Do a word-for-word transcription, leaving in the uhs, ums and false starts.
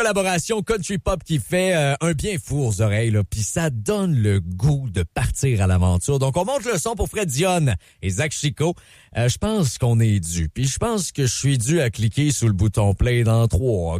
Collaboration country pop qui fait euh, un bien fou aux oreilles, là, puis ça donne le goût de partir à l'aventure. Donc, on monte le son pour Fred Dionne et Zach Chico. Euh, je pense qu'on est dû, puis je pense que je suis dû à cliquer sur le bouton play dans trois,